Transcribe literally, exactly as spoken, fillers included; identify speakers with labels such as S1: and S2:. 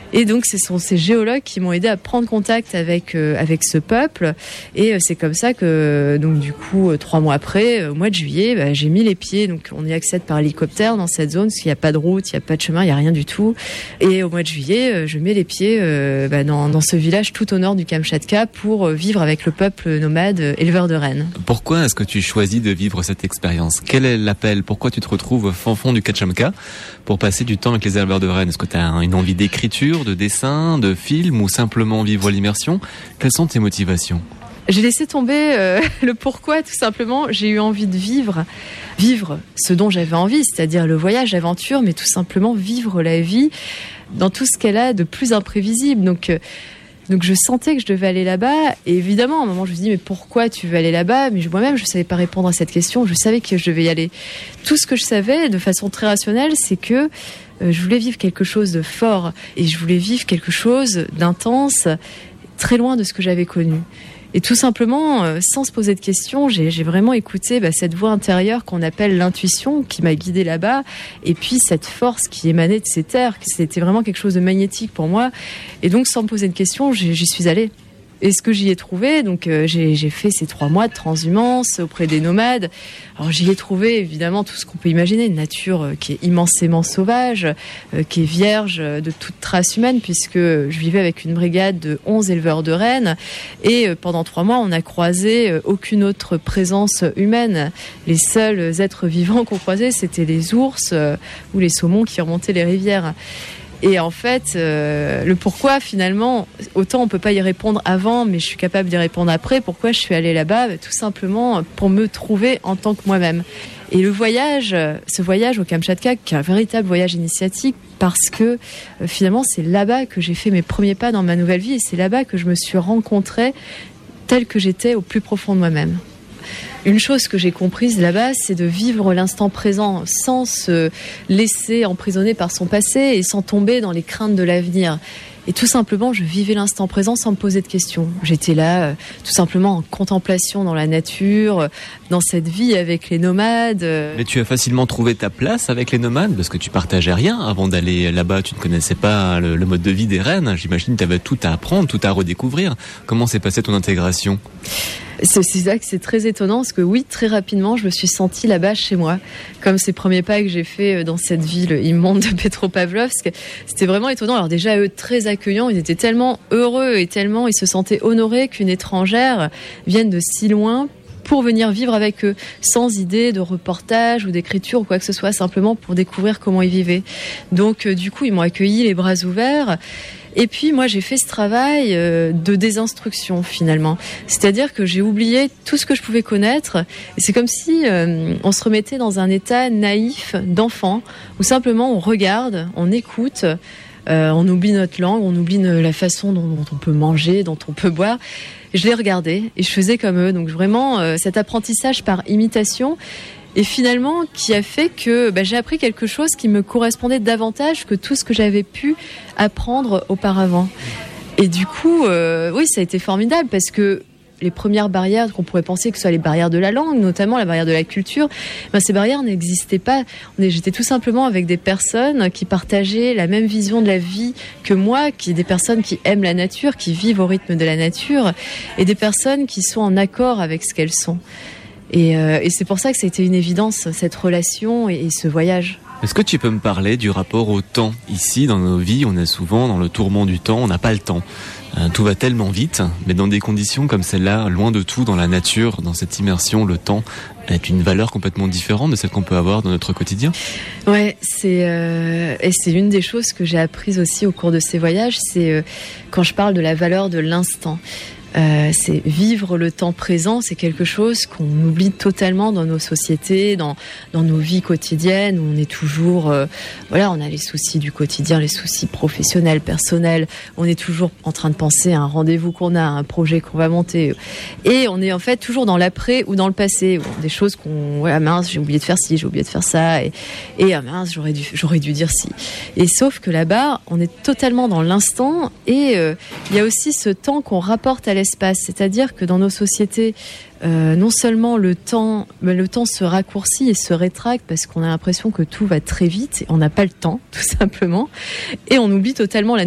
S1: Et donc, ce sont ces géologues qui m'ont aidé à prendre contact avec euh, avec ce peuple. Et euh, c'est comme ça que, donc du coup, euh, trois mois après, euh, au mois de juillet, bah, j'ai mis les pieds. Donc, on y accède par hélicoptère dans cette zone, parce qu'il n'y a pas de route, il n'y a pas de chemin, il n'y a rien du tout. Et au mois de juillet, euh, je mets les pieds euh, bah, dans, dans ce village tout au nord du Kamchatka pour euh, vivre avec le peuple nomade euh, éleveur de rennes.
S2: Pourquoi est-ce que tu choisis de vivre cette expérience ? Quel est l'appel ? Pourquoi tu te retrouves au fin fond du Kamchatka pour passer du temps avec les éleveurs de rennes ? Est-ce que tu as une envie d'écriture, de dessin, de film ou simplement vivre l'immersion ? Quelles sont tes motivations ?
S1: J'ai laissé tomber euh, le pourquoi, tout simplement. J'ai eu envie de vivre, vivre ce dont j'avais envie, c'est-à-dire le voyage, l'aventure, mais tout simplement vivre la vie dans tout ce qu'elle a de plus imprévisible. Donc, euh, donc je sentais que je devais aller là-bas. Et évidemment, à un moment, je me suis dit, mais pourquoi tu veux aller là-bas ? Mais moi-même, je ne savais pas répondre à cette question. Je savais que je devais y aller. Tout ce que je savais, de façon très rationnelle, c'est que euh, je voulais vivre quelque chose de fort. Et je voulais vivre quelque chose d'intense, très loin de ce que j'avais connu. Et tout simplement, euh, sans se poser de questions, j'ai, j'ai vraiment écouté bah, cette voix intérieure qu'on appelle l'intuition, qui m'a guidée là-bas, et puis cette force qui émanait de ces terres, c'était vraiment quelque chose de magnétique pour moi. Et donc, sans me poser de questions, j'y, j'y suis allée. Et ce que j'y ai trouvé, donc euh, j'ai, j'ai fait ces trois mois de transhumance auprès des nomades. Alors j'y ai trouvé évidemment tout ce qu'on peut imaginer, une nature euh, qui est immensément sauvage, euh, qui est vierge de toute trace humaine, puisque je vivais avec une brigade de onze éleveurs de rennes. Et euh, pendant trois mois, on n'a croisé euh, aucune autre présence humaine. Les seuls êtres vivants qu'on croisait, c'était les ours euh, ou les saumons qui remontaient les rivières. Et en fait, euh, le pourquoi, finalement, autant on peut pas y répondre avant, mais je suis capable d'y répondre après. Pourquoi je suis allée là-bas ? Bah, tout simplement pour me trouver en tant que moi-même. Et le voyage, ce voyage au Kamchatka, qui est un véritable voyage initiatique, parce que euh, finalement, c'est là-bas que j'ai fait mes premiers pas dans ma nouvelle vie, et c'est là-bas que je me suis rencontrée telle que j'étais au plus profond de moi-même. Une chose que j'ai comprise là-bas, c'est de vivre l'instant présent sans se laisser emprisonner par son passé et sans tomber dans les craintes de l'avenir. Et tout simplement, je vivais l'instant présent sans me poser de questions. J'étais là, euh, tout simplement en contemplation dans la nature, euh, dans cette vie avec les nomades. Euh.
S2: Mais tu as facilement trouvé ta place avec les nomades parce que tu partageais rien avant d'aller là-bas. Tu ne connaissais pas le, le mode de vie des rennes. J'imagine que tu avais tout à apprendre, tout à redécouvrir. Comment s'est passée ton intégration ?
S1: C'est, c'est ça que c'est très étonnant, parce que oui, très rapidement, je me suis sentie là-bas chez moi, comme ces premiers pas que j'ai fait dans cette ville immonde de Petropavlovsk. C'était vraiment étonnant. Alors déjà, eux, très accueillants, ils étaient tellement heureux et tellement ils se sentaient honorés qu'une étrangère vienne de si loin pour venir vivre avec eux, sans idée de reportage ou d'écriture ou quoi que ce soit, simplement pour découvrir comment ils vivaient. Donc euh, du coup, ils m'ont accueilli les bras ouverts. Et puis moi j'ai fait ce travail euh, de désinstruction finalement, c'est-à-dire que j'ai oublié tout ce que je pouvais connaître, et c'est comme si euh, on se remettait dans un état naïf d'enfant, où simplement on regarde, on écoute, euh, on oublie notre langue, on oublie la façon dont, dont on peut manger, dont on peut boire. Et je les regardais et je faisais comme eux, donc vraiment euh, cet apprentissage par imitation. Et finalement, qui a fait que bah, j'ai appris quelque chose qui me correspondait davantage que tout ce que j'avais pu apprendre auparavant. Et du coup, euh, oui, ça a été formidable, parce que les premières barrières qu'on pourrait penser que ce soit les barrières de la langue, notamment la barrière de la culture, ben ces barrières n'existaient pas. J'étais tout simplement avec des personnes qui partageaient la même vision de la vie que moi, qui des personnes qui aiment la nature, qui vivent au rythme de la nature, et des personnes qui sont en accord avec ce qu'elles sont. Et, euh, et c'est pour ça que ça a été une évidence, cette relation et, et ce voyage.
S2: Est-ce que tu peux me parler du rapport au temps ? Ici, dans nos vies, on est souvent dans le tourment du temps, on n'a pas le temps. Euh, tout va tellement vite, mais dans des conditions comme celle-là, loin de tout, dans la nature, dans cette immersion, le temps est une valeur complètement différente de celle qu'on peut avoir dans notre quotidien.
S1: Ouais, c'est euh, et c'est une des choses que j'ai apprises aussi au cours de ces voyages, c'est euh, quand je parle de la valeur de l'instant. Euh, c'est vivre le temps présent, c'est quelque chose qu'on oublie totalement dans nos sociétés, dans dans nos vies quotidiennes, où on est toujours, euh, voilà, on a les soucis du quotidien, les soucis professionnels, personnels, on est toujours en train de penser à un rendez-vous qu'on a, à un projet qu'on va monter, et on est en fait toujours dans l'après ou dans le passé, des choses qu'on, ouais, ah mince, j'ai oublié de faire ci, j'ai oublié de faire ça, et et ah mince, j'aurais dû j'aurais dû dire ci. Et sauf que là-bas, on est totalement dans l'instant, et euh, il y a aussi ce temps qu'on rapporte à l'espace, c'est-à-dire que dans nos sociétés, euh, non seulement le temps, mais le temps se raccourcit et se rétracte parce qu'on a l'impression que tout va très vite et on n'a pas le temps, tout simplement, et on oublie totalement la